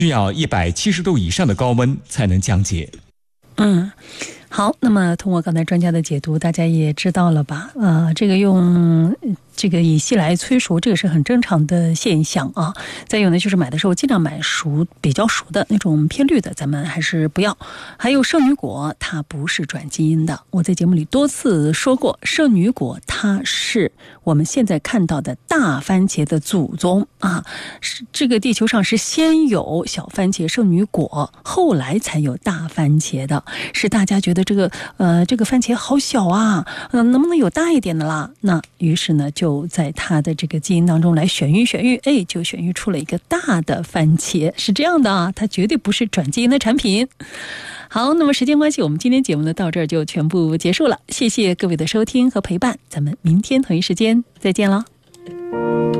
需要170度以上的高温才能降解。 好，那么通过刚才专家的解读，大家也知道了吧？这个用这个乙烯来催熟，这个是很正常的现象啊。再有呢，就是买的时候尽量买熟、比较熟的那种偏绿的，咱们还是不要。还有圣女果，它不是转基因的。我在节目里多次说过，圣女果它是我们现在看到的大番茄的祖宗啊。是这个地球上是先有小番茄、圣女果，后来才有大番茄的。是大家觉得这个番茄好小啊，能不能有大一点的啦？那于是呢，就在它的这个基因当中来选育，就选育出了一个大的番茄，是这样的啊，它绝对不是转基因的产品。好，那么时间关系，我们今天节目呢到这儿就全部结束了，谢谢各位的收听和陪伴，咱们明天同一时间再见了。